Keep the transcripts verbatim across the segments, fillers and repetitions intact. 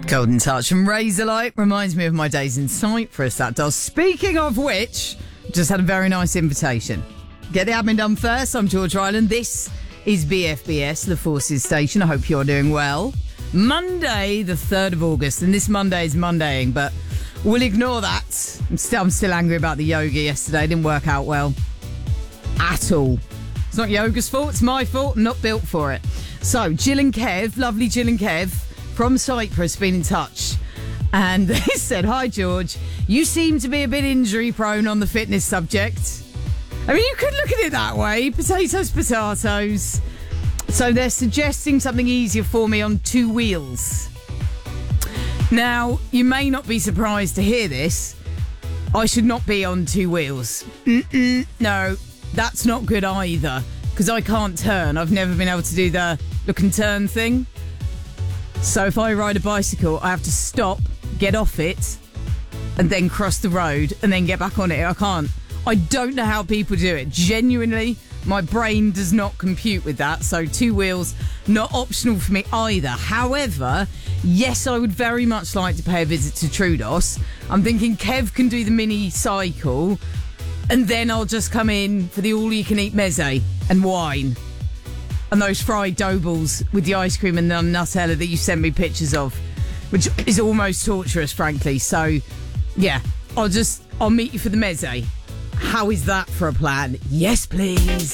Golden Touch from Razorlight reminds me of my days in Cyprus, that does. Speaking of which, just had a very nice invitation. Get the admin done first. I'm George Ryland. This is B F B S, the Forces Station. I hope you're doing well. Monday, the third of August, and this Monday is Mondaying, but we'll ignore that. I'm still, I'm still angry about the yoga yesterday. It didn't work out well at all. It's not yoga's fault, it's my fault. I'm not built for it. So, Jill and Kev, lovely Jill and Kev from Cyprus, been in touch. And they said, hi, George. You seem to be a bit injury prone on the fitness subject. I mean, you could look at it that way. Potatoes, potatoes. So they're suggesting something easier for me on two wheels. Now, you may not be surprised to hear this. I should not be on two wheels. Mm-mm, no, that's not good either. Because I can't turn. I've never been able to do the look and turn thing. So if I ride a bicycle, I have to stop, get off it, and then cross the road, and then get back on it. I can't. I don't know how people do it. Genuinely, my brain does not compute with that. So two wheels, not optional for me either. However, yes, I would very much like to pay a visit to Troodos. I'm thinking Kev can do the mini cycle, and then I'll just come in for the all-you-can-eat meze and wine. And those fried dough balls with the ice cream and the Nutella that you sent me pictures of, which is almost torturous, frankly. So, yeah, I'll just, I'll meet you for the meze. How is that for a plan? Yes, please.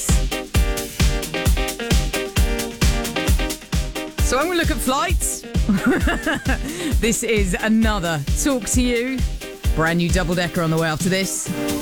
So I'm going to look at flights. This is another Talk to You. Brand new double-decker on the way after this.